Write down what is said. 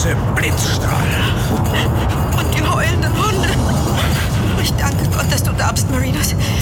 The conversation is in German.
Diese Blitzstrahl. Und die heulenden Hunde. Ich danke Gott, dass du da bist, Marinus.